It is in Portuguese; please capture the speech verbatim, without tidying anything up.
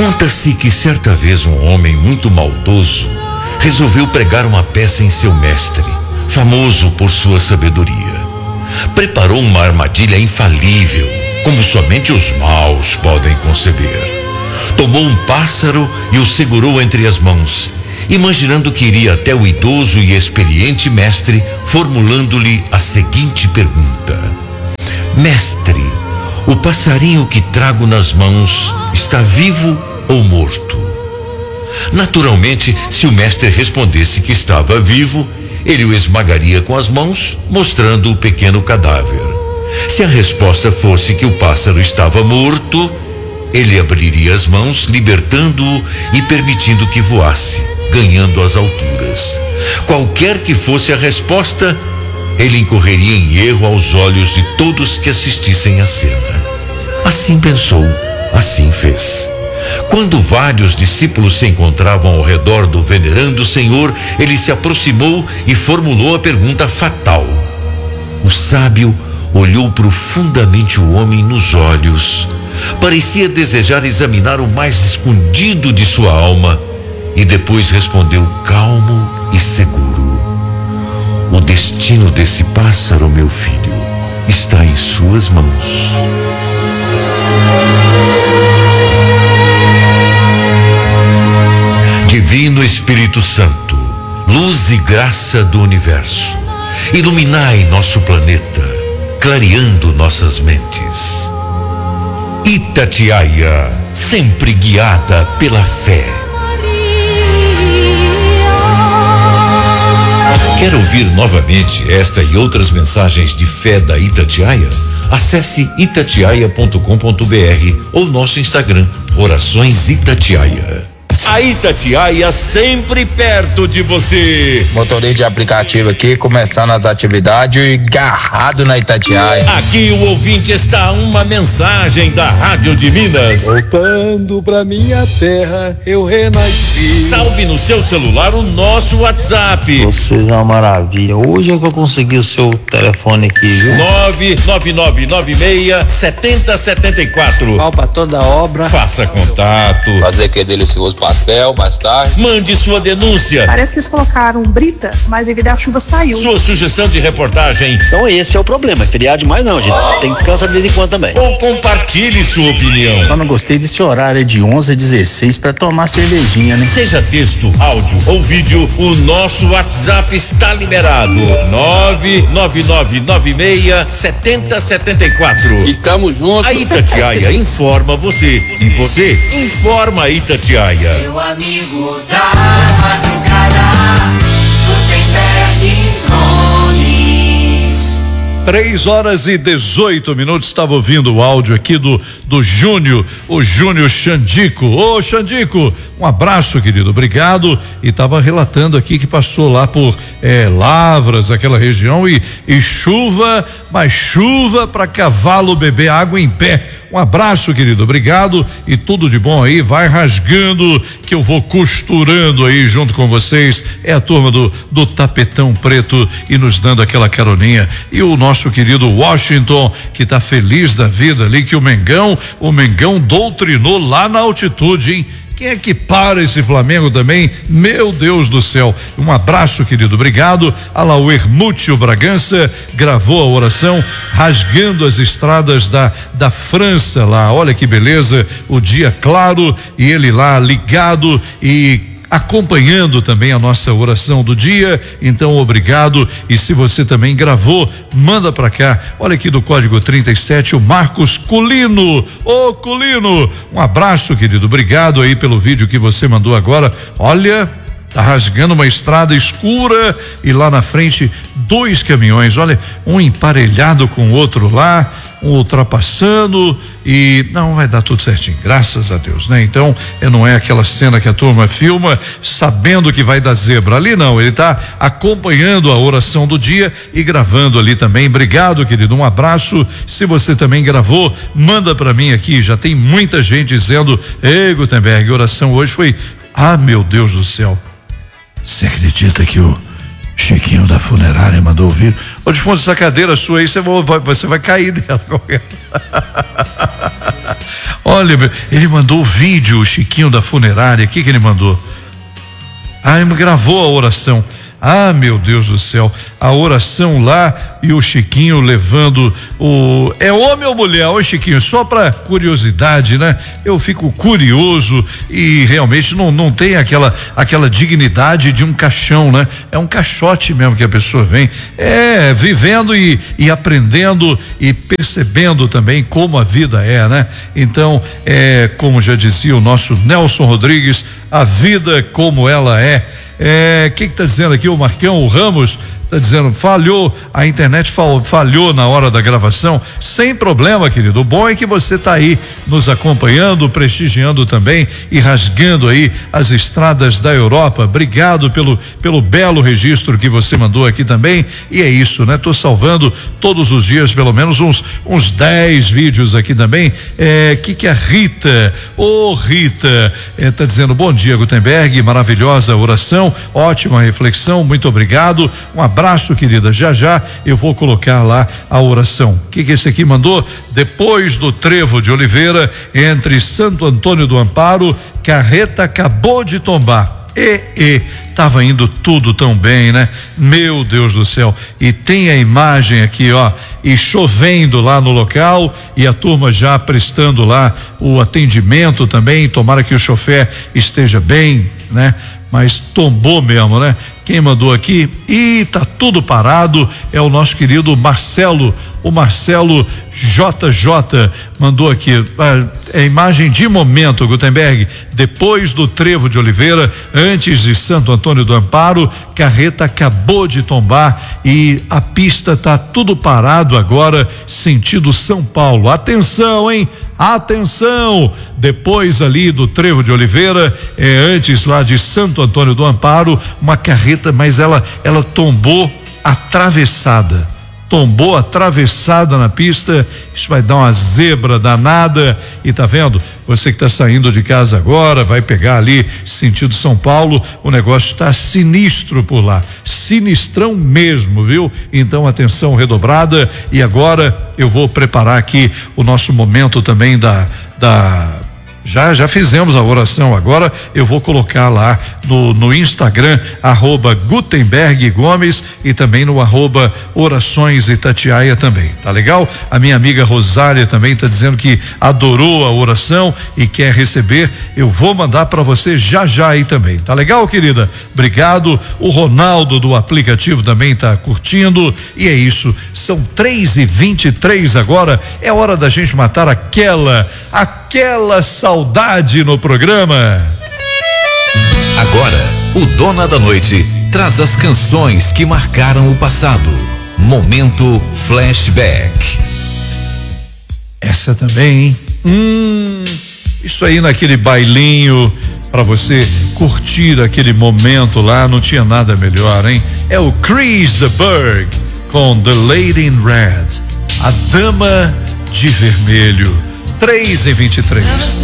Conta-se que certa vez um homem muito maldoso resolveu pregar uma peça em seu mestre, famoso por sua sabedoria. Preparou uma armadilha infalível, como somente os maus podem conceber. Tomou um pássaro e o segurou entre as mãos, imaginando que iria até o idoso e experiente mestre, formulando-lhe a seguinte pergunta: Mestre, o passarinho que trago nas mãos está vivo ou morto? Naturalmente, se o mestre respondesse que estava vivo, ele o esmagaria com as mãos, mostrando o pequeno cadáver. Se a resposta fosse que o pássaro estava morto, ele abriria as mãos, libertando-o e permitindo que voasse, ganhando as alturas. Qualquer que fosse a resposta, ele incorreria em erro aos olhos de todos que assistissem à cena. Assim pensou, assim fez. Quando vários discípulos se encontravam ao redor do venerando Senhor, ele se aproximou e formulou a pergunta fatal. O sábio olhou profundamente o homem nos olhos. Parecia desejar examinar o mais escondido de sua alma e depois respondeu calmo e seguro: O destino desse pássaro, meu filho, está em suas mãos. Divino Espírito Santo, luz e graça do universo, iluminai nosso planeta, clareando nossas mentes. Itatiaia, sempre guiada pela fé. Quer ouvir novamente esta e outras mensagens de fé da Itatiaia? Acesse itatiaia ponto com ponto br ou nosso Instagram, Orações Itatiaia. A Itatiaia sempre perto de você. Motorista de aplicativo aqui, começando as atividades e agarrado na Itatiaia. Aqui o ouvinte está uma mensagem da Rádio de Minas. Voltando pra minha terra, eu renasci. Salve no seu celular o nosso WhatsApp. Vocês é uma maravilha. Hoje é que eu consegui o seu telefone aqui, viu? nove nove nove nove seis sete zero sete quatro. Pau pra toda obra. Faça contato. Fazer aquele delicioso pastel mais tarde. Mande sua denúncia. Parece que eles colocaram brita, mas devido à chuva saiu. Sua sugestão de reportagem. Então esse é o problema, é feriado demais não, gente. Tem que descansar de vez em quando também. Ou compartilhe sua opinião. Só não gostei desse horário de onze a dezesseis para tomar cervejinha, né? Seja texto, áudio ou vídeo, o nosso WhatsApp está liberado. nove nove nove nove seis sete zero sete quatro. E tamo junto. A Itatiaia informa você e você informa a Itatiaia. Seu amigo da madrugada, Gutenberg Nunes. Três horas e dezoito minutos. Estava ouvindo o áudio aqui do do Júnior, o Júnior Xandico. Ô Xandico, um abraço, querido, obrigado. E estava relatando aqui que passou lá por é, Lavras, aquela região, e, e chuva, mas chuva para cavalo beber água em pé. Um abraço, querido, obrigado e tudo de bom aí. Vai rasgando que eu vou costurando aí junto com vocês. É a turma do, do Tapetão Preto e nos dando aquela caroninha. E o nosso querido Washington, que tá feliz da vida ali, que o Mengão, o Mengão doutrinou lá na altitude, hein? Quem é que para esse Flamengo também? Meu Deus do céu. Um abraço, querido, obrigado. Olha lá, o Hermúcio Bragança gravou a oração rasgando as estradas da, da França lá. Olha que beleza, o dia claro e ele lá ligado e acompanhando também a nossa oração do dia. Então, obrigado. E se você também gravou, manda pra cá. Olha aqui do código trinta e sete, o Marcos Culino. Ô Culino, um abraço, querido, obrigado aí pelo vídeo que você mandou agora. Olha, tá rasgando uma estrada escura e lá na frente dois caminhões, olha, um emparelhado com o outro lá, um ultrapassando e não vai dar tudo certinho, graças a Deus, né? Então, não é aquela cena que a turma filma sabendo que vai dar zebra ali, não, ele tá acompanhando a oração do dia e gravando ali também. Obrigado, querido, um abraço. Se você também gravou, manda para mim aqui, já tem muita gente dizendo: ei, Gutenberg, a oração hoje foi, ah, meu Deus do céu, você acredita que o Chiquinho da funerária mandou ouvir. Ô, de fundo, essa cadeira sua aí, você vai, você vai cair dela. Olha, ele mandou o vídeo, o Chiquinho da funerária. O que que ele mandou? Ah, ele gravou a oração. Ah, meu Deus do céu, a oração lá e o Chiquinho levando o... É homem ou mulher? Ô, Chiquinho, só pra curiosidade, né? Eu fico curioso e realmente não, não tem aquela, aquela dignidade de um caixão, né? É um caixote mesmo que a pessoa vem, é, vivendo e, e aprendendo e percebendo também como a vida é, né? Então, é, como já dizia o nosso Nelson Rodrigues, a vida como ela é. É, que que tá dizendo aqui o Marcão, o Ramos tá dizendo, falhou, a internet fal, falhou na hora da gravação, sem problema, querido, o bom é que você tá aí nos acompanhando, prestigiando também e rasgando aí as estradas da Europa. Obrigado pelo, pelo belo registro que você mandou aqui também, e é isso, né? Tô salvando todos os dias pelo menos uns uns dez vídeos aqui também. É, que que a Rita, ô Rita, é, tá dizendo, bom dia, Gutenberg, maravilhosa oração, ótima reflexão, muito obrigado, um abraço, querida, já já eu vou colocar lá a oração. O que que esse aqui mandou? Depois do trevo de Oliveira, entre Santo Antônio do Amparo, carreta acabou de tombar. E, e, tava indo tudo tão bem, né? Meu Deus do céu. E tem a imagem aqui, ó, e chovendo lá no local e a turma já prestando lá o atendimento também. Tomara que o chofer esteja bem, né? Mas tombou mesmo, né? Quem mandou aqui? Ih, tá tudo parado. É o nosso querido Marcelo, o Marcelo J J mandou aqui. É imagem de momento, Gutenberg. Depois do trevo de Oliveira, antes de Santo Antônio do Amparo, carreta acabou de tombar e a pista tá tudo parado agora, sentido São Paulo. Atenção, hein? Atenção! Depois ali do trevo de Oliveira, é, antes lá de Santo Antônio do Amparo, uma carreta, mas ela ela tombou atravessada. Tombou atravessada na pista, isso vai dar uma zebra danada. E tá vendo? Você que está saindo de casa agora, vai pegar ali sentido São Paulo, o negócio está sinistro por lá, sinistrão mesmo, viu? Então atenção redobrada. E agora eu vou preparar aqui o nosso momento também da da Já, já fizemos a oração, agora eu vou colocar lá no, no Instagram, arroba Gutenberg Gomes, e também no arroba Orações Itatiaia também, tá legal? A minha amiga Rosália também tá dizendo que adorou a oração e quer receber, eu vou mandar para você já já aí também, tá legal, querida? Obrigado, o Ronaldo do aplicativo também tá curtindo, e é isso, são três e vinte e três agora, é hora da gente matar aquela, aquela saudade Saudade no programa. Agora, o Dona da Noite traz as canções que marcaram o passado. Momento Flashback. Essa também, hein? Hum, isso aí naquele bailinho para você curtir aquele momento lá, não tinha nada melhor, hein? É o Chris de Burgh com The Lady in Red, a Dama de Vermelho. três e vinte e três.